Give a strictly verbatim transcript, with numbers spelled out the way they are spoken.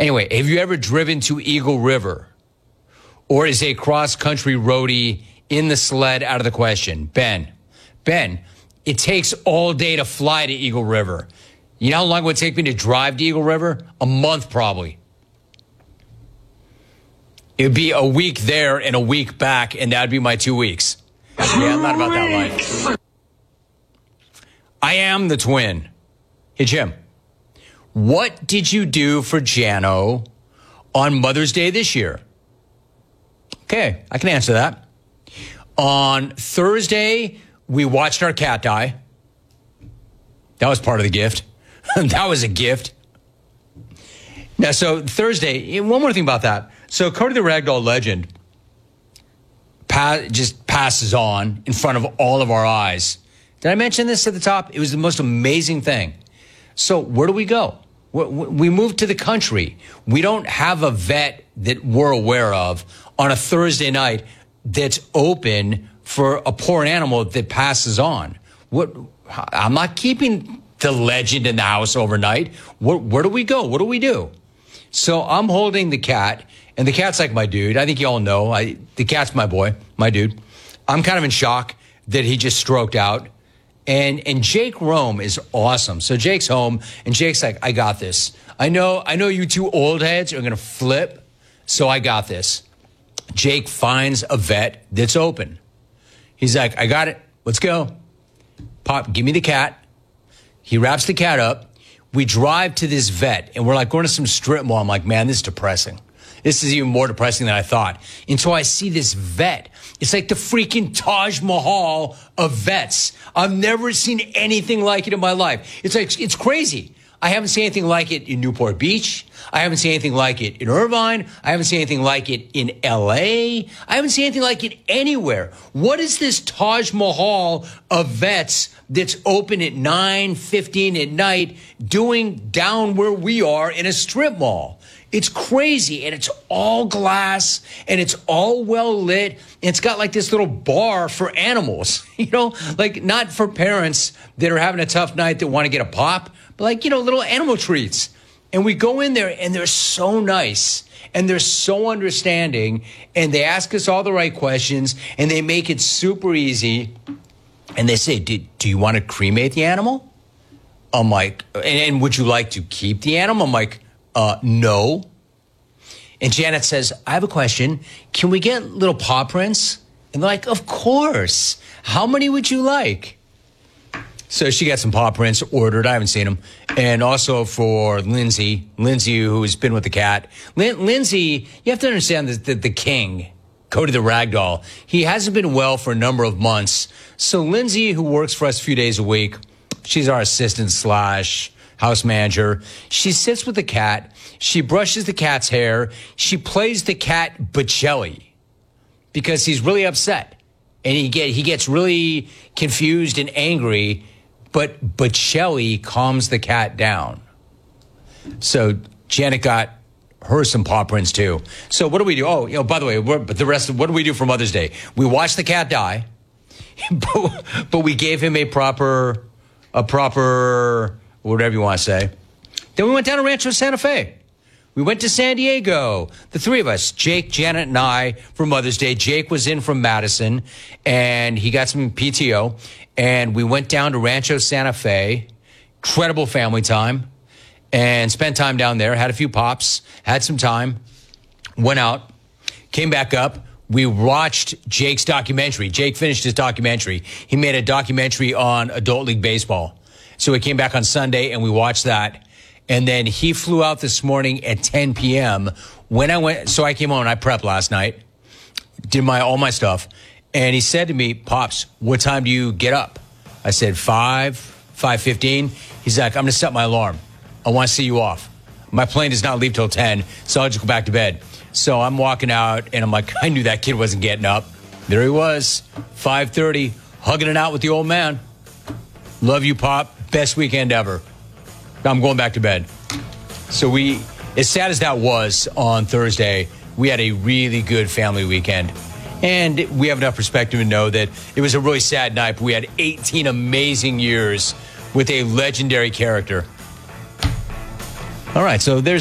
Anyway, have you ever driven to Eagle River? Or is a cross-country roadie in the sled out of the question? Ben, Ben, it takes all day to fly to Eagle River. You know how long it would take me to drive to Eagle River? A month, probably. It would be a week there and a week back, and that would be my two weeks. Yeah, I'm not about that life. I am the twin. Hey, Jim, what did you do for Jano on Mother's Day this year? Okay, I can answer that. On Thursday, we watched our cat die. That was part of the gift. That was a gift. Now, so Thursday, one more thing about that. So Cody the Ragdoll legend pa- just passes on in front of all of our eyes. Did I mention this at the top? It was the most amazing thing. So where do we go? We moved to the country. We don't have a vet that we're aware of on a Thursday night that's open for a poor animal that passes on. What? I'm not keeping the legend in the house overnight. Where, where do we go? What do we do? So I'm holding the cat, and the cat's like my dude. I think you all know. I, the cat's my boy, my dude. I'm kind of in shock that he just stroked out. And and Jake Rome is awesome. So Jake's home, and Jake's like, I got this. I know, I know you two old heads are going to flip, so I got this. Jake finds a vet that's open. He's like, I got it. Let's go. Pop, give me the cat. He wraps the cat up. We drive to this vet, and we're like going to some strip mall. I'm like, man, this is depressing. This is even more depressing than I thought. Until I see this vet. It's like the freaking Taj Mahal of vets. I've never seen anything like it in my life. It's like, it's crazy. I haven't seen anything like it in Newport Beach. I haven't seen anything like it in Irvine. I haven't seen anything like it in L A. I haven't seen anything like it anywhere. What is this Taj Mahal of vets that's open at nine fifteen at night doing down where we are in a strip mall? It's crazy, and it's all glass, and it's all well lit, and it's got like this little bar for animals, you know, like not for parents that are having a tough night that want to get a pop, but like, you know, little animal treats. And we go in there, and they're so nice, and they're so understanding, and they ask us all the right questions, and they make it super easy, and they say, do, do you want to cremate the animal? I'm like, and, and would you like to keep the animal? I'm like, Uh, no. And Janet says, I have a question. Can we get little paw prints? And they're like, of course. How many would you like? So she got some paw prints ordered. I haven't seen them. And also for Lindsay, Lindsay, who's been with the cat. Lin- Lindsay, you have to understand that the, the king, Cody the Ragdoll, he hasn't been well for a number of months. So Lindsay, who works for us a few days a week, she's our assistant slash house manager. She sits with the cat. She brushes the cat's hair. She plays the cat Bocelli because he's really upset. And he get he gets really confused and angry, but Bocelli calms the cat down. So Janet got her some paw prints too. So what do we do? Oh, you know, by the way, we're, but the rest of what do we do for Mother's Day? We watched the cat die, but, but we gave him a proper, a proper, whatever you want to say. Then we went down to Rancho Santa Fe. We went to San Diego, the three of us, Jake, Janet, and I, for Mother's Day. Jake was in from Madison, and he got some P T O, and we went down to Rancho Santa Fe. Incredible family time, and spent time down there, had a few pops, had some time, went out, came back up. We watched Jake's documentary. Jake finished his documentary. He made a documentary on Adult League Baseball. So we came back on Sunday, and we watched that. And then he flew out this morning at ten p.m. When I went, so I came home and I prepped last night, did my all my stuff. And he said to me, Pops, what time do you get up? I said, five, five fifteen. He's like, I'm going to set my alarm. I want to see you off. My plane does not leave till ten, so I'll just go back to bed. So I'm walking out, and I'm like, I knew that kid wasn't getting up. There he was, five thirty, hugging it out with the old man. Love you, Pop. Best weekend ever. I'm going back to bed. So we, as sad as that was on Thursday, we had a really good family weekend. And we have enough perspective to know that it was a really sad night, but we had eighteen amazing years with a legendary character. All right, so there's